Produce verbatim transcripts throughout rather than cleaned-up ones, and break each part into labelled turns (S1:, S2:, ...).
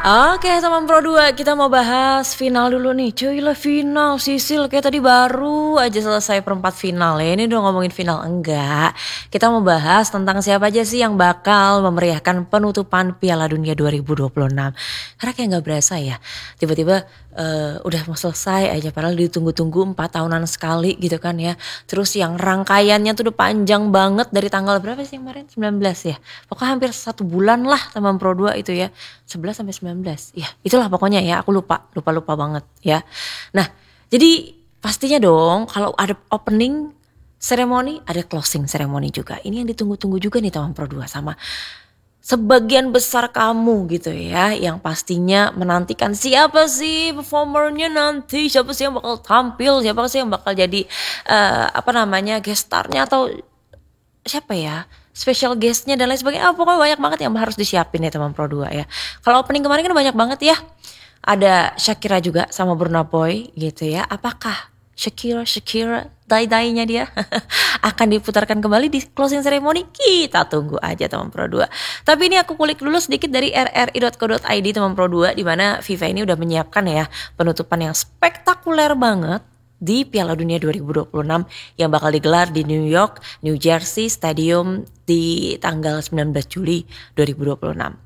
S1: Oke teman Pro dua, kita mau bahas final dulu nih. Cuy lah final, Sisil kayak tadi baru aja selesai perempat final ya. Ini udah ngomongin final, enggak. Kita mau bahas tentang siapa aja sih yang bakal memeriahkan penutupan Piala Dunia dua ribu dua puluh enam. Karena kayak gak berasa ya, tiba-tiba uh, udah mau selesai aja. Padahal ditunggu-tunggu empat tahunan sekali gitu kan ya. Terus yang rangkaiannya tuh udah panjang banget dari tanggal berapa sih kemarin? sembilan belas ya. Pokoknya hampir satu bulan lah teman Pro dua itu ya. sebelas sampai sembilan belas. Ya, itulah pokoknya ya. Aku lupa, lupa-lupa banget ya. Nah, jadi pastinya dong kalau ada opening ceremony, ada closing ceremony juga. Ini yang ditunggu-tunggu juga nih teman Pro dua sama sebagian besar kamu gitu ya, yang pastinya menantikan siapa sih performernya nanti, siapa sih yang bakal tampil, siapa sih yang bakal jadi uh, apa namanya guest starnya atau siapa ya, special guestnya dan lain sebagainya. Ah, pokoknya banyak banget yang harus disiapin ya teman Pro dua ya. Kalau opening kemarin kan banyak banget ya. Ada Shakira juga sama Burna Boy gitu ya. Apakah Shakira, Shakira, dai-dainya dia akan diputarkan kembali di closing ceremony? Kita tunggu aja teman Pro dua. Tapi ini aku kulik dulu sedikit dari r r i dot co dot i d teman Pro dua, di mana FIFA ini udah menyiapkan ya penutupan yang spektakuler banget di Piala Dunia dua ribu dua puluh enam yang bakal digelar di New York, New Jersey Stadium di tanggal sembilan belas Juli dua ribu dua puluh enam.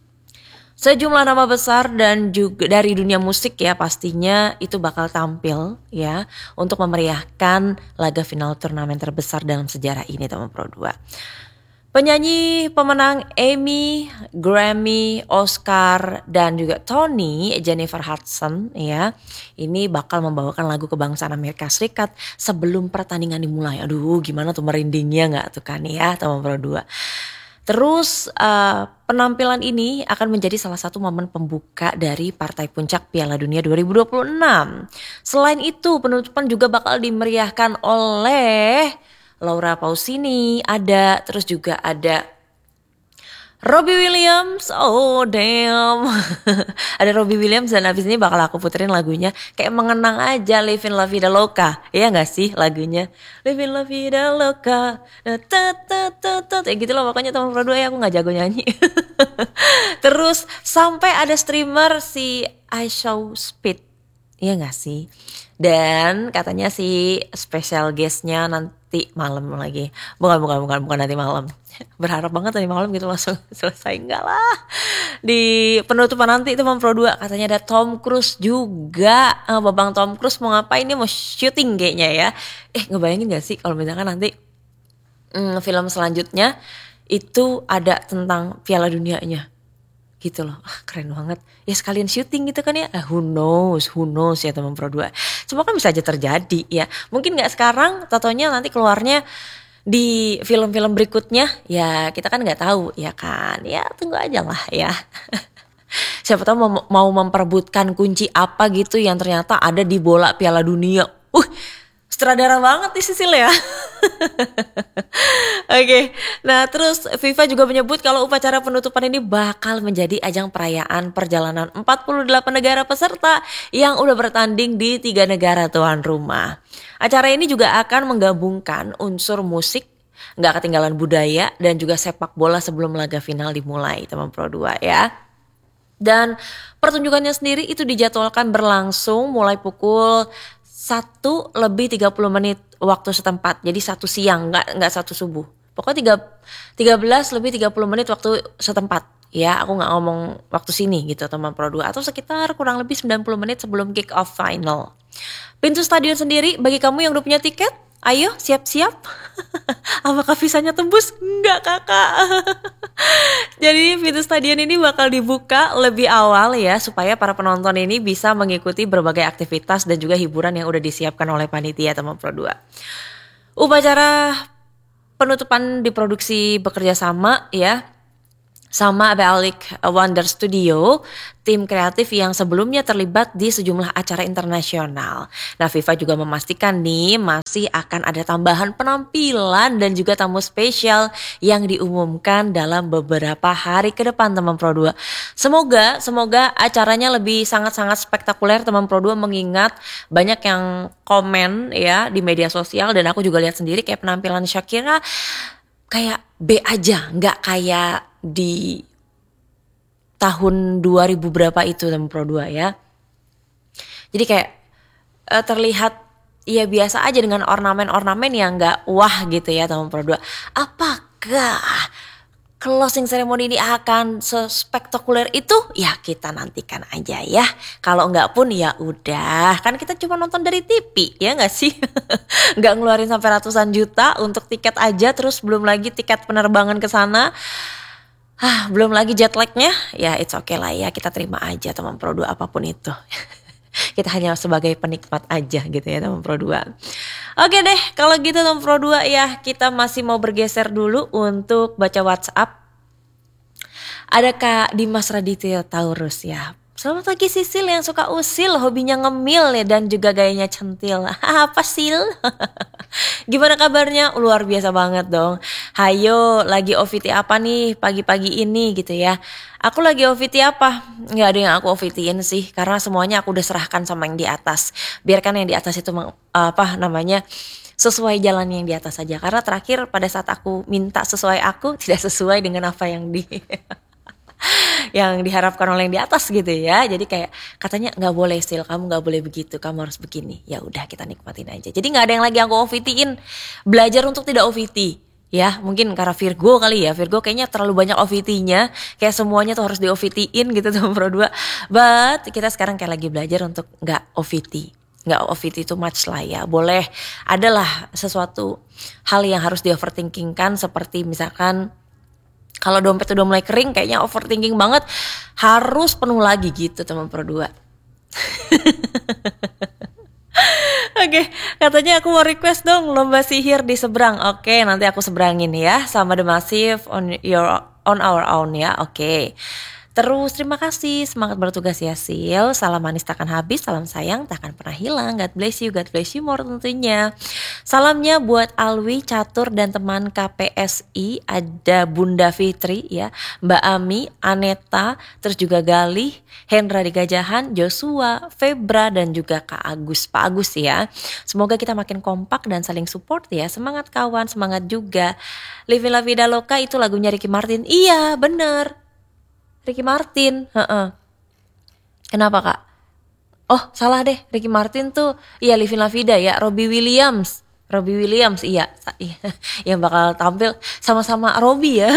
S1: Sejumlah nama besar dan juga dari dunia musik ya pastinya itu bakal tampil ya untuk memeriahkan laga final turnamen terbesar dalam sejarah ini teman Pro dua. Penyanyi pemenang Emmy, Grammy, Oscar, dan juga Tony, Jennifer Hudson ya. Ini bakal membawakan lagu kebangsaan Amerika Serikat sebelum pertandingan dimulai. Aduh gimana tuh merindingnya gak tuh kan ya teman Pro dua. Terus uh, penampilan ini akan menjadi salah satu momen pembuka dari partai puncak Piala Dunia dua ribu dua puluh enam. Selain itu penutupan juga bakal dimeriahkan oleh Laura Pausini ada, terus juga ada Robbie Williams, oh damn. Ada Robbie Williams dan abis ini bakal aku puterin lagunya kayak mengenang aja, Livin La Vida Loca. Iya gak sih lagunya? Livin La Vida Loca. Ya gitu loh pokoknya teman Pro dua ya, aku gak jago nyanyi. Terus sampai ada streamer si I Show Speed. Iya gak sih? Dan katanya si special guestnya nanti malam lagi. Bukan, bukan, bukan, bukan nanti malam. Berharap banget nanti malam gitu langsung selesai. Enggak lah. Di penutupan nanti teman Pro dua katanya ada Tom Cruise juga. Uh, Babang Tom Cruise mau ngapain? Dia mau syuting kayaknya ya. Eh ngebayangin gak sih kalau misalkan nanti mm, film selanjutnya itu ada tentang Piala Dunianya. Gitu loh, ah, keren banget. Ya sekalian syuting gitu kan ya, ah, who knows, who knows ya teman Pro dua. Semua kan bisa aja terjadi ya. Mungkin gak sekarang, totonya nanti keluarnya di film-film berikutnya. Ya kita kan gak tahu ya kan. Ya tunggu aja lah ya. Siapa tahu mau, mau memperebutkan kunci apa gitu yang ternyata ada di bola Piala Dunia. Uh, sutradara banget nih Sisil ya. Oke, okay. Nah terus FIFA juga menyebut kalau upacara penutupan ini bakal menjadi ajang perayaan perjalanan empat puluh delapan negara peserta yang udah bertanding di tiga negara tuan rumah. Acara ini juga akan menggabungkan unsur musik, gak ketinggalan budaya, dan juga sepak bola sebelum laga final dimulai teman Pro dua ya. Dan pertunjukannya sendiri itu dijadwalkan berlangsung mulai pukul satu lebih tiga puluh menit waktu setempat. Jadi satu siang, gak, gak satu subuh. Pokoknya tiga belas lebih tiga puluh menit waktu setempat. Ya aku gak ngomong waktu sini gitu teman Pro dua. Atau sekitar kurang lebih sembilan puluh menit sebelum kick off final. Pintu stadion sendiri bagi kamu yang udah punya tiket, ayo siap-siap. Apakah visanya tembus? Enggak kakak. Jadi pintu stadion ini bakal dibuka lebih awal ya, supaya para penonton ini bisa mengikuti berbagai aktivitas dan juga hiburan yang udah disiapkan oleh panitia teman Pro dua. Upacara penutupan diproduksi bekerja sama ya sama Balik Wonder Studio, tim kreatif yang sebelumnya terlibat di sejumlah acara internasional. Nah, FIFA juga memastikan nih masih akan ada tambahan penampilan dan juga tamu spesial yang diumumkan dalam beberapa hari ke depan teman Pro dua. Semoga semoga acaranya lebih sangat-sangat spektakuler teman Pro dua, mengingat banyak yang komen ya di media sosial dan aku juga lihat sendiri kayak penampilan Shakira kayak B aja, nggak kayak di tahun dua ribu berapa itu teman Pro dua ya. Jadi kayak uh, terlihat ya biasa aja dengan ornamen-ornamen yang gak wah gitu ya teman Pro dua. Apakah closing ceremony ini akan sespektakuler itu? Ya kita nantikan aja ya. Kalau enggak pun ya udah. Kan kita cuma nonton dari T V ya gak sih? Enggak ngeluarin sampai ratusan juta untuk tiket aja. Terus belum lagi tiket penerbangan ke sana. Ah, belum lagi jet lagnya. Ya it's okay lah ya. Kita terima aja teman Pro dua apapun itu. Kita hanya sebagai penikmat aja gitu ya teman Pro dua. Oke deh kalau gitu teman Pro dua ya, kita masih mau bergeser dulu untuk baca WhatsApp. Ada Kak Dimas Raditya Taurus ya. Selamat pagi Sisil yang suka usil, hobinya ngemil ya dan juga gayanya centil. Apa Sil? Gimana kabarnya? Luar biasa banget dong. Hayo lagi O V T apa nih pagi-pagi ini gitu ya. Aku lagi O V T apa? Gak ada yang aku O V T-in sih. Karena semuanya aku udah serahkan sama yang di atas. Biarkan yang di atas itu apa namanya sesuai jalan yang di atas saja. Karena terakhir pada saat aku minta sesuai aku tidak sesuai dengan apa yang di yang diharapkan oleh yang di atas gitu ya. Jadi kayak katanya nggak boleh Sil, kamu nggak boleh begitu, kamu harus begini. Ya udah kita nikmatin aja. Jadi nggak ada yang lagi aku O V T-in. Belajar untuk tidak O V T. Ya mungkin karena Virgo kali ya. Virgo kayaknya terlalu banyak O V T-nya. Kayak semuanya tuh harus di O V T-in gitu teman Pro dua. But kita sekarang kayak lagi belajar untuk nggak O V T. Nggak O V T too much lah ya. Boleh adalah sesuatu hal yang harus di overthinkingkan. Seperti misalkan kalau dompet udah mulai kering kayaknya overthinking banget. Harus penuh lagi gitu teman Pro dua. Oke, katanya aku mau request dong lomba sihir di seberang. Oke, nanti aku seberangin ya sama The Massive on your on our own ya. Oke. Terus terima kasih, semangat bertugas ya Sil. Salam manis takkan habis, salam sayang takkan pernah hilang. God bless you, God bless you more tentunya. Salamnya buat Alwi, Catur dan teman K P S I. Ada Bunda Fitri ya, Mbak Ami, Aneta, terus juga Galih, Hendra di Gajahan, Joshua, Febra dan juga Kak Agus. Pak Agus ya. Semoga kita makin kompak dan saling support ya. Semangat kawan, semangat juga. Living La Vida Loca itu lagunya Ricky Martin. Iya bener, Ricky Martin, heeh. Kenapa kak? Oh salah deh, Ricky Martin tuh, iya Living La Vida ya, Robbie Williams, Robbie Williams, iya, yang bakal tampil sama-sama Robbie ya.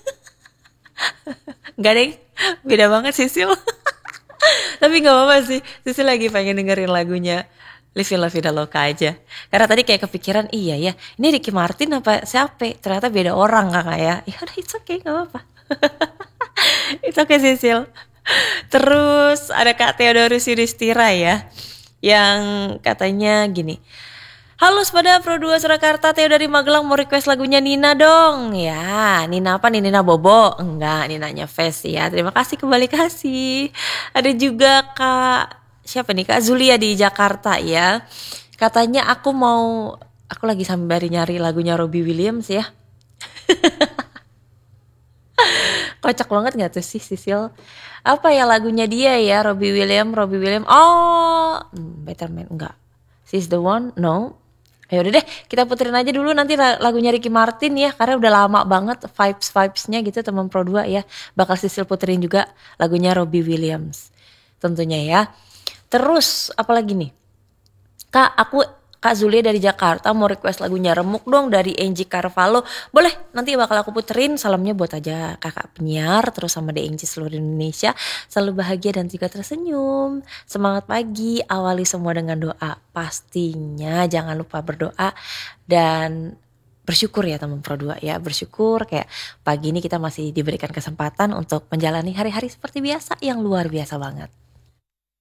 S1: Gak deh, beda banget Sisil. Tapi gak apa-apa sih, Sisil lagi pengen dengerin lagunya Living La Vida Loca aja. Karena tadi kayak kepikiran, iya ya, ini Ricky Martin apa siapa? Ternyata beda orang kakak ya. Ya udah, it's okay, gak apa-apa. Itu oke Sisil. Terus ada Kak Theodorus Yudhistira ya, yang katanya gini. Halo pada Pro dua Surakarta, Theo dari Magelang mau request lagunya Nina dong. Ya Nina apa nih, Nina Bobo? Enggak, Ninanya Fes ya. Terima kasih, kembali kasih. Ada juga Kak siapa nih, Kak Zulia di Jakarta ya. Katanya aku mau, aku lagi sambil nyari lagunya Robbie Williams ya. Kocak banget gak tuh sih Sisil? Apa ya lagunya dia ya, Robbie Williams, Robbie Williams. Oh, hmm, Better Man, enggak. She's the one, no. Ayo udah deh, kita puterin aja dulu nanti lagunya Ricky Martin ya. Karena udah lama banget vibes-vibesnya gitu teman Pro dua ya. Bakal Sisil puterin juga lagunya Robbie Williams tentunya ya. Terus apa lagi nih? Kak, aku Kak Zulia dari Jakarta mau request lagunya Remuk dong dari Angie Carvalho. Boleh, nanti bakal aku puterin. Salamnya buat aja kakak penyiar, terus sama The Angie seluruh Indonesia. Selalu bahagia dan juga tersenyum. Semangat pagi, awali semua dengan doa. Pastinya jangan lupa berdoa dan bersyukur ya teman Pro dua ya. Bersyukur kayak pagi ini kita masih diberikan kesempatan untuk menjalani hari-hari seperti biasa yang luar biasa banget.